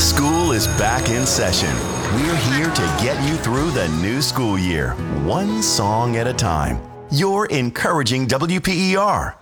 School is back in session. We're here to get you through the new school year, one song at a time. You're encouraging WPER.